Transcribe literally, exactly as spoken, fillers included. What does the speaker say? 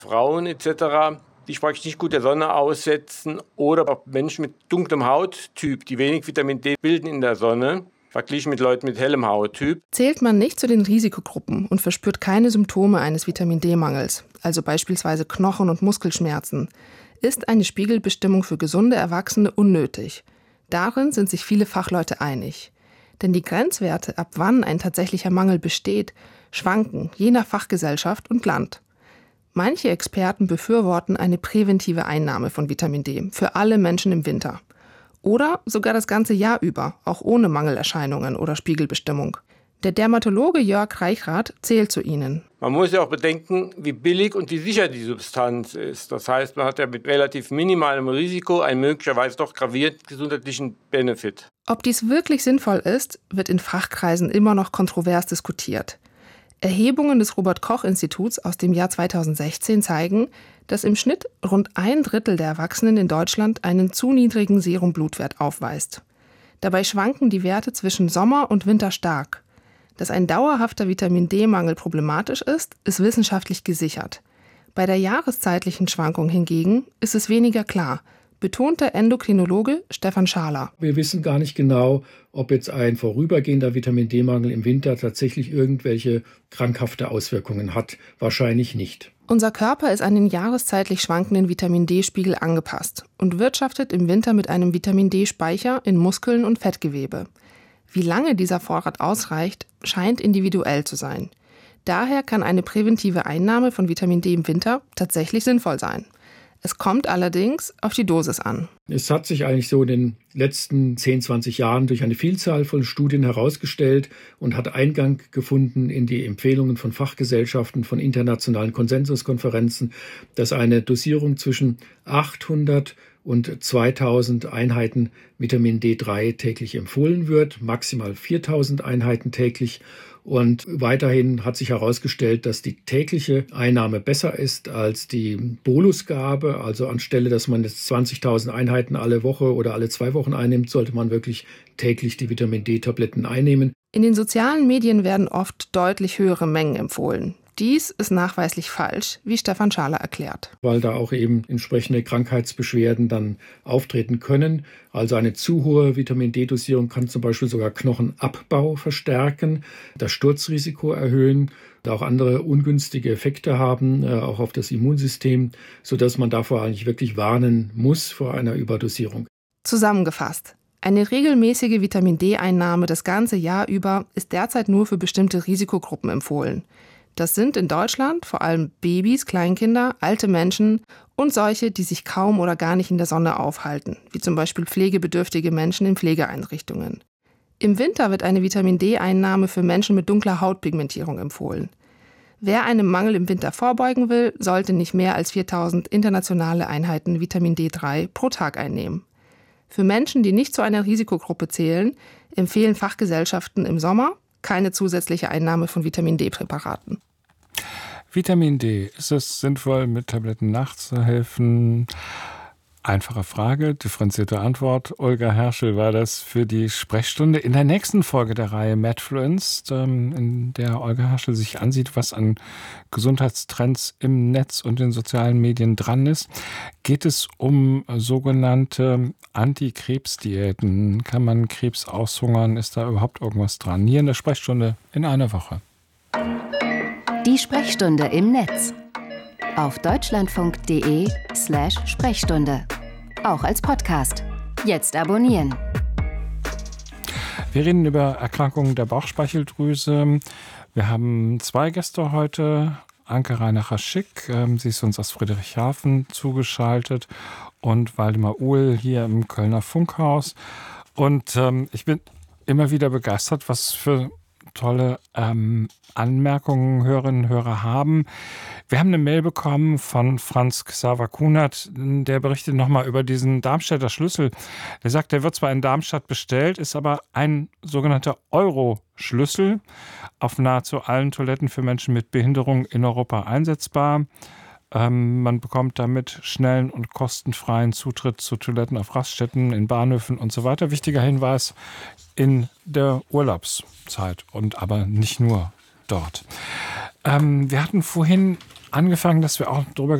Frauen et cetera, die praktisch nicht gut der Sonne aussetzen, oder auch Menschen mit dunklem Hauttyp, die wenig Vitamin D bilden in der Sonne, verglichen mit Leuten mit hellem Hauttyp. Zählt man nicht zu den Risikogruppen und verspürt keine Symptome eines Vitamin D-Mangels, also beispielsweise Knochen- und Muskelschmerzen, ist eine Spiegelbestimmung für gesunde Erwachsene unnötig. Darin sind sich viele Fachleute einig. Denn die Grenzwerte, ab wann ein tatsächlicher Mangel besteht, schwanken je nach Fachgesellschaft und Land. Manche Experten befürworten eine präventive Einnahme von Vitamin D für alle Menschen im Winter. Oder sogar das ganze Jahr über, auch ohne Mangelerscheinungen oder Spiegelbestimmung. Der Dermatologe Jörg Reichrath zählt zu ihnen. Man muss ja auch bedenken, wie billig und wie sicher die Substanz ist. Das heißt, man hat ja mit relativ minimalem Risiko einen möglicherweise doch gravierenden gesundheitlichen Benefit. Ob dies wirklich sinnvoll ist, wird in Fachkreisen immer noch kontrovers diskutiert. Erhebungen des Robert-Koch-Instituts aus dem Jahr zweitausendsechzehn zeigen, dass im Schnitt rund ein Drittel der Erwachsenen in Deutschland einen zu niedrigen Serumblutwert aufweist. Dabei schwanken die Werte zwischen Sommer und Winter stark. Dass ein dauerhafter Vitamin-D-Mangel problematisch ist, ist wissenschaftlich gesichert. Bei der jahreszeitlichen Schwankung hingegen ist es weniger klar, betont der Endokrinologe Stefan Schaler. Wir wissen gar nicht genau, ob jetzt ein vorübergehender Vitamin-D-Mangel im Winter tatsächlich irgendwelche krankhafte Auswirkungen hat. Wahrscheinlich nicht. Unser Körper ist an den jahreszeitlich schwankenden Vitamin-D-Spiegel angepasst und wirtschaftet im Winter mit einem Vitamin-D-Speicher in Muskeln und Fettgewebe. Wie lange dieser Vorrat ausreicht, scheint individuell zu sein. Daher kann eine präventive Einnahme von Vitamin D im Winter tatsächlich sinnvoll sein. Es kommt allerdings auf die Dosis an. Es hat sich eigentlich so in den letzten zehn, zwanzig Jahren durch eine Vielzahl von Studien herausgestellt und hat Eingang gefunden in die Empfehlungen von Fachgesellschaften, von internationalen Konsensuskonferenzen, dass eine Dosierung zwischen achthundert und zweitausend Einheiten Vitamin D drei täglich empfohlen wird, maximal viertausend Einheiten täglich. Und weiterhin hat sich herausgestellt, dass die tägliche Einnahme besser ist als die Bolusgabe. Also anstelle, dass man jetzt zwanzigtausend Einheiten alle Woche oder alle zwei Wochen einnimmt, sollte man wirklich täglich die Vitamin D-Tabletten einnehmen. In den sozialen Medien werden oft deutlich höhere Mengen empfohlen. Dies ist nachweislich falsch, wie Stefan Schaler erklärt. Weil da auch eben entsprechende Krankheitsbeschwerden dann auftreten können. Also eine zu hohe Vitamin-D-Dosierung kann zum Beispiel sogar Knochenabbau verstärken, das Sturzrisiko erhöhen, auch andere ungünstige Effekte haben, auch auf das Immunsystem, sodass man davor eigentlich wirklich warnen muss vor einer Überdosierung. Zusammengefasst. Eine regelmäßige Vitamin-D-Einnahme das ganze Jahr über ist derzeit nur für bestimmte Risikogruppen empfohlen. Das sind in Deutschland vor allem Babys, Kleinkinder, alte Menschen und solche, die sich kaum oder gar nicht in der Sonne aufhalten, wie zum Beispiel pflegebedürftige Menschen in Pflegeeinrichtungen. Im Winter wird eine Vitamin-D-Einnahme für Menschen mit dunkler Hautpigmentierung empfohlen. Wer einem Mangel im Winter vorbeugen will, sollte nicht mehr als viertausend internationale Einheiten Vitamin D drei pro Tag einnehmen. Für Menschen, die nicht zu einer Risikogruppe zählen, empfehlen Fachgesellschaften im Sommer keine zusätzliche Einnahme von Vitamin-D-Präparaten. Vitamin D, ist es sinnvoll, mit Tabletten nachzuhelfen? Einfache Frage, differenzierte Antwort. Olga Herschel war das für die Sprechstunde. In der nächsten Folge der Reihe Medfluenced, in der Olga Herschel sich ansieht, was an Gesundheitstrends im Netz und den sozialen Medien dran ist, geht es um sogenannte Antikrebsdiäten. Kann man Krebs aushungern? Ist da überhaupt irgendwas dran? Hier in der Sprechstunde in einer Woche. Die Sprechstunde im Netz. Auf deutschlandfunk.de slash Sprechstunde. Auch als Podcast. Jetzt abonnieren. Wir reden über Erkrankungen der Bauchspeicheldrüse. Wir haben zwei Gäste heute. Anke Reinacher-Schick, sie ist uns aus Friedrichshafen zugeschaltet, und Waldemar Uhl hier im Kölner Funkhaus. Und ähm, ich bin immer wieder begeistert, was für tolle ähm, Anmerkungen Hörerinnen und Hörer haben. Wir haben eine Mail bekommen von Franz Xaver Kunert, der berichtet nochmal über diesen Darmstädter Schlüssel. Der sagt, der wird zwar in Darmstadt bestellt, ist aber ein sogenannter Euro-Schlüssel auf nahezu allen Toiletten für Menschen mit Behinderung in Europa einsetzbar. Ähm, man bekommt damit schnellen und kostenfreien Zutritt zu Toiletten auf Raststätten, in Bahnhöfen und so weiter. Wichtiger Hinweis, in der Urlaubszeit und aber nicht nur dort. Ähm, wir hatten vorhin angefangen, dass wir auch darüber